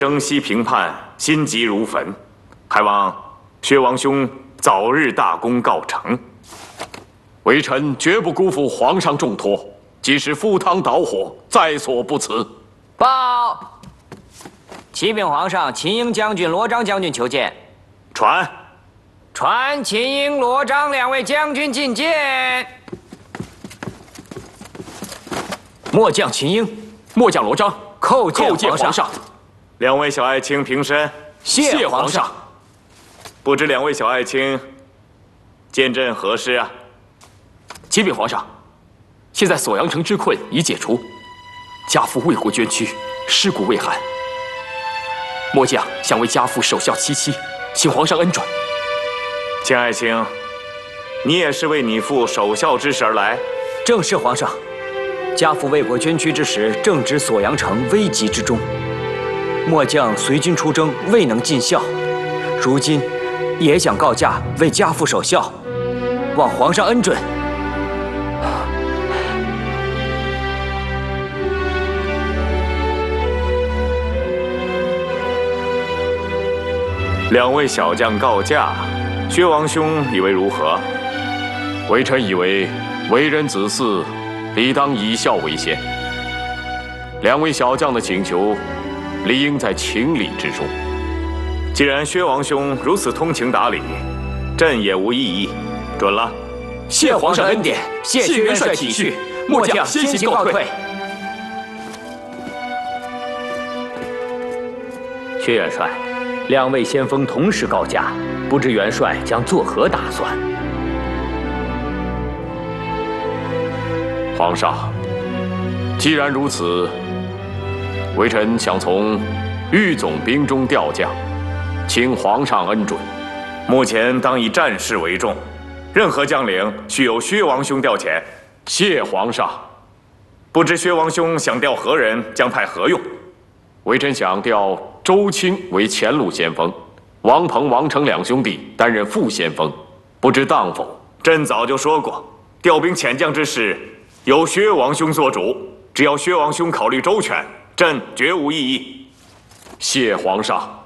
征西平叛，心急如焚，还望薛王兄早日大功告成。 微臣绝不辜负皇上重托，即使赴汤蹈火，在所不辞。 报，启禀皇上，秦英将军、罗章将军求见。传秦英、罗章两位将军觐见。末将秦英， 末将罗章， 叩见皇上。 两位小爱卿平身。 谢皇上。 不知两位小爱卿见朕何事啊？ 启禀皇上，现在锁阳城之困已解除，家父为国捐躯，尸骨未寒。末将想为家父守孝7期，请皇上恩准。 秦爱卿，你也是为你父守孝之事而来？ 正是皇上。家父为国捐躯之时，正值锁阳城危急之中。末将随军出征，未能尽孝，如今也想告假为家父守孝，望皇上恩准。 两位小将告假，薛王兄以为如何？ 微臣以为，为人子嗣，理当以孝为先。两位小将的请求，理应在情理之中。 既然薛王兄如此通情达理，朕也无异议，准了。 谢皇上恩典，谢薛元帅体恤，末将先行告退。 薛元帅，两位先锋同时告假，不知元帅将作何打算？ 皇上，既然如此，微臣想从御总兵中调将，请皇上恩准。 目前当以战事为重，任何将领须由薛王兄调遣。 谢皇上。 不知薛王兄想调何人，将派何用？ 微臣想调周清为前路先锋，王鹏、王成两兄弟担任副先锋，不知当否？ 朕早就说过，调兵遣将之事由薛王兄做主，只要薛王兄考虑周全，朕绝无异议。 谢皇上。